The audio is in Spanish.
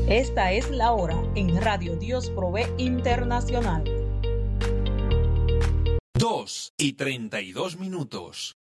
Esta es la hora en Radio Dios Provee Internacional. 2:32.